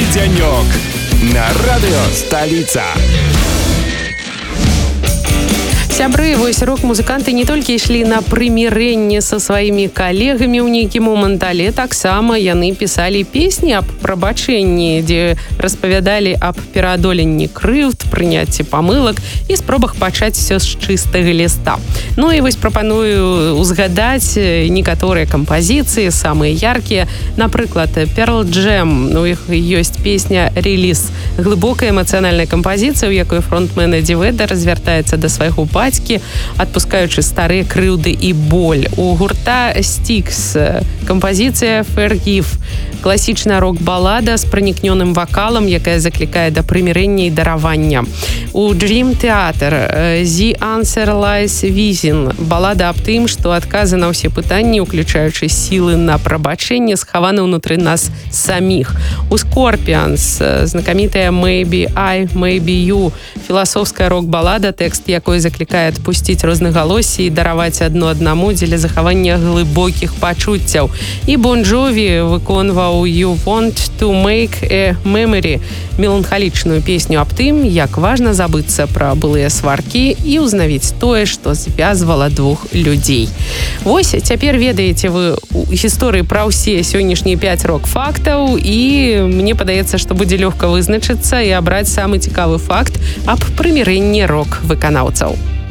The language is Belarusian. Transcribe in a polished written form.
дзянёк на радыё Сталіца. Сябры, вось рок-музыканты не толькі ішлі на прымірэнне са сваімі калегамі ў нейкі момант, але таксама яны пісалі песні аб прабачэнні, дзе распавядалі аб пераадоленні крыўд, прыняцці памылак і спробах пачаць все з чыстага ліста. Ну і вось прапаную узгадаць некаторыя кампазіцыі, самыя яркія. Напрыклад, Pearl Jam, у іх ёсць песня «Реліз». Глыбокая эмацыянальная кампазіцыя, у якой фронтмен Эдді Веда развяртаецца да свайго бацькі, адпускаючы старыя крыўды і боль. У гурта Styx кампазіцыя «Forgive». Класічная рок-балада з пранікнёным вакалам, якая заклікае да прымірэння і даравання. У Dream Theater «The Answer Lies Within». Балада аб тым, што адказы на ўсе пытанні, уключаючы сілы на прабачэнне, схаваны ўнутры нас саміх. У Scorpions знакамітая «Maybe I, Maybe You». Філасофская рок-балада, тэкст якой заклікае адпусціць рознагалоссі і дараваць адно аднаму дзеля захавання глыбокіх пачуццяў. І Bon Jovi выконваў «You Want to Make a Memory», меланхалічную песню аб тым, як важна забыцца пра былыя сваркі і ўзнавіць тое, што звязвала двух людзей. Вось, цяпер ведаеце вы гісторыі пра ўсе сённяшнія 5 рок-фактаў, і мне падаецца, што будзе лёгка вызначыцца і абраць самы цікавы факт аб прымірэнні рок-выканаўцаў.